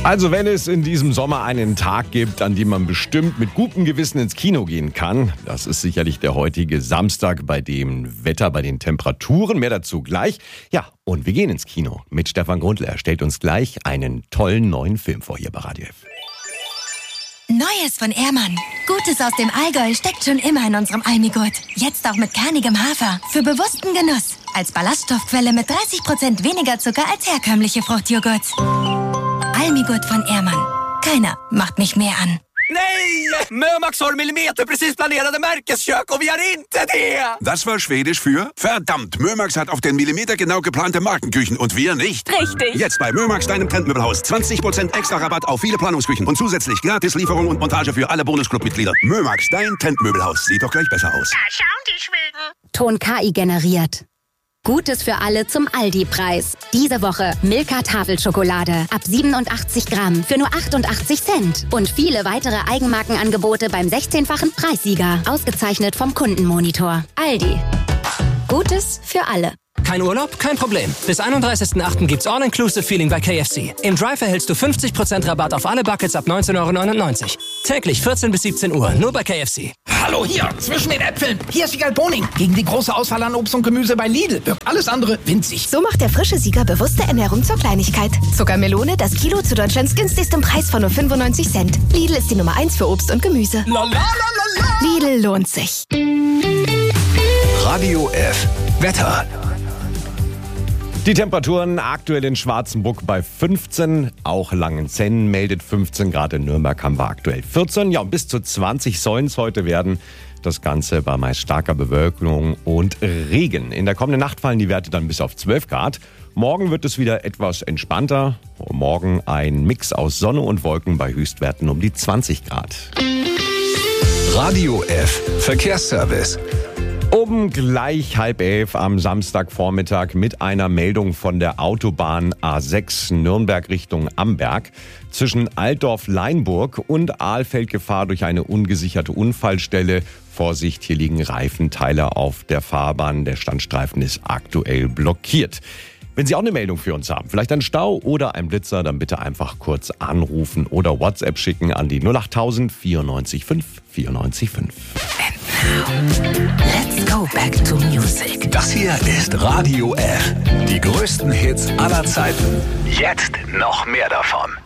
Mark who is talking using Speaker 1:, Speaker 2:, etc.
Speaker 1: Also wenn es in diesem Sommer einen Tag gibt, an dem man bestimmt mit gutem Gewissen ins Kino gehen kann, das ist sicherlich der heutige Samstag bei dem Wetter, bei den Temperaturen. Mehr dazu gleich. Ja, und wir gehen ins Kino mit Stefan Grundl. Er stellt uns gleich einen tollen neuen Film vor hier bei Radio F.
Speaker 2: Neues von Ehrmann. Gutes aus dem Allgäu steckt schon immer in unserem Almigurt. Jetzt auch mit kernigem Hafer. Für bewussten Genuss. Als Ballaststoffquelle mit 30% weniger Zucker als herkömmliche Fruchtjoghurts. Almigurt von Ehrmann. Keiner macht mich mehr an.
Speaker 3: Nej! Mömax har millimeterprecis planerade märkeskök och vi har inte det!
Speaker 4: Das war Schwedisch für verdammt. Mömax hat auf den Millimeter genau geplante Markenküchen und wir nicht.
Speaker 2: Richtig.
Speaker 4: Jetzt bei Mömax, deinem Trendmöbelhaus. 20% extra Rabatt auf viele Planungsküchen und zusätzlich gratis Lieferung und Montage für alle Bonusclub-Mitglieder. Mömax, dein Trendmöbelhaus. Sieht doch gleich besser aus.
Speaker 5: Da schauen die Schweden.
Speaker 6: Ton KI generiert. Gutes für alle zum Aldi-Preis. Diese Woche Milka Tafelschokolade ab 87 Gramm für nur 88 Cent. Und viele weitere Eigenmarkenangebote beim 16-fachen Preissieger. Ausgezeichnet vom Kundenmonitor. Aldi. Gutes für alle.
Speaker 7: Kein Urlaub? Kein Problem. Bis 31.08. gibt's All-Inclusive-Feeling bei KFC. Im Drive erhältst du 50% Rabatt auf alle Buckets ab 19,99 €. Täglich 14 bis 17 Uhr, nur bei KFC.
Speaker 8: Hallo hier, zwischen den Äpfeln. Hier ist Siegal Boning. Gegen die große Auswahl an Obst und Gemüse bei Lidl wirkt alles andere winzig.
Speaker 9: So macht der frische Sieger bewusste Ernährung zur Kleinigkeit. Zuckermelone, das Kilo zu Deutschlands günstigstem Preis von nur 95 Cent. Lidl ist die Nummer 1 für Obst und Gemüse. Lidl lohnt sich.
Speaker 4: Radio F. Wetter.
Speaker 1: Die Temperaturen aktuell in Schwarzenburg bei 15, auch Langenzenn meldet 15 Grad, in Nürnberg haben wir aktuell 14. Ja, und bis zu 20 sollen es heute werden. Das Ganze bei meist starker Bewölkung und Regen. In der kommenden Nacht fallen die Werte dann bis auf 12 Grad. Morgen wird es wieder etwas entspannter. Morgen ein Mix aus Sonne und Wolken bei Höchstwerten um die 20 Grad.
Speaker 4: Radio F. Verkehrsservice.
Speaker 1: Um gleich 10:30 am Samstagvormittag mit einer Meldung von der Autobahn A6 Nürnberg Richtung Amberg. Zwischen Altdorf-Leinburg und Ahlfeld Gefahr durch eine ungesicherte Unfallstelle. Vorsicht, hier liegen Reifenteile auf der Fahrbahn. Der Standstreifen ist aktuell blockiert. Wenn Sie auch eine Meldung für uns haben, vielleicht ein Stau oder ein Blitzer, dann bitte einfach kurz anrufen oder WhatsApp schicken an die 08000 94 5 94 5.
Speaker 2: Let's go back to music.
Speaker 4: Das hier ist Radio F. Die größten Hits aller Zeiten. Jetzt noch mehr davon.